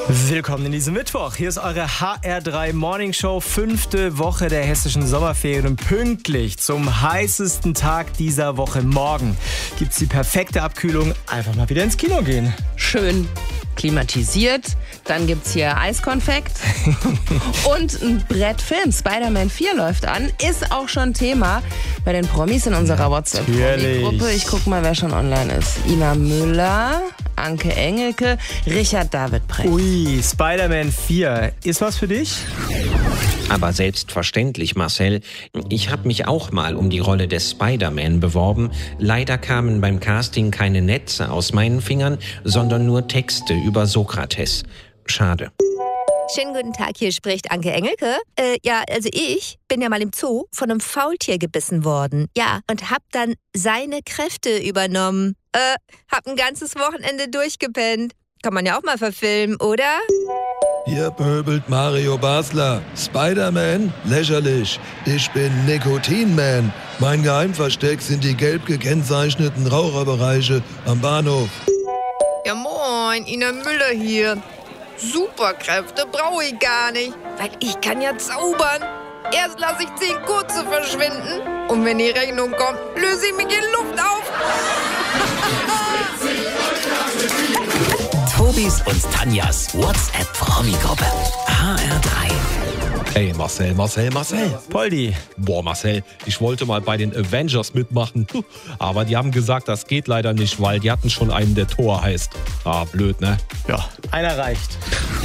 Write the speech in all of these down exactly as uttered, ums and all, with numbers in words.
Willkommen in diesem Mittwoch. Hier ist eure H R drei Morning Show, fünfte Woche der hessischen Sommerferien. Und pünktlich zum heißesten Tag dieser Woche morgen gibt's die perfekte Abkühlung. Einfach mal wieder ins Kino gehen. Schön klimatisiert. Dann gibt's hier Eiskonfekt und ein Brettfilm. Spider-Man vier läuft an. Ist auch schon Thema bei den Promis in unserer WhatsApp-Gruppe. Ich guck mal, wer schon online ist. Ina Müller, Anke Engelke, Richard David Precht. Ui, Spider-Man vier. Ist was für dich? Aber selbstverständlich, Marcel. Ich habe mich auch mal um die Rolle des Spider-Man beworben. Leider kamen beim Casting keine Netze aus meinen Fingern, sondern nur Texte über Sokrates. Schade. Schönen guten Tag, hier spricht Anke Engelke. Äh, ja, also ich bin ja mal im Zoo von einem Faultier gebissen worden. Ja, und hab dann seine Kräfte übernommen. Äh, hab ein ganzes Wochenende durchgepennt. Kann man ja auch mal verfilmen, oder? Hier pöbelt Mario Basler. Spider-Man? Lächerlich. Ich bin Nikotin-Man. Mein Geheimversteck sind die gelb gekennzeichneten Raucherbereiche am Bahnhof. Ja moin, Ina Müller hier. Superkräfte brauche ich gar nicht, weil ich kann ja zaubern. Erst lasse ich zehn Kurze verschwinden und wenn die Rechnung kommt, löse ich mich in Luft auf. Tobis und Tanjas WhatsApp-Promi-Gruppe. H R drei. Hey Marcel, Marcel, Marcel. Poldi. Boah Marcel, ich wollte mal bei den Avengers mitmachen, aber die haben gesagt, das geht leider nicht, weil die hatten schon einen, der Thor heißt. Ah, blöd, ne? Ja, einer reicht.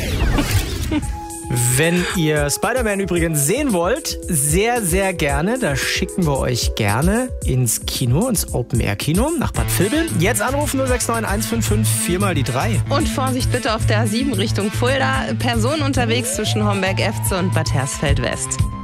Wenn ihr Spider-Man übrigens sehen wollt, sehr, sehr gerne, da schicken wir euch gerne ins Kino, ins Open-Air-Kino nach Bad Vilbel. Jetzt anrufen null sechs neun eins fünf fünf vier mal die drei. Und Vorsicht bitte auf der A sieben Richtung Fulda. Personen unterwegs zwischen Homberg-Efze und Bad Hersfeld-West.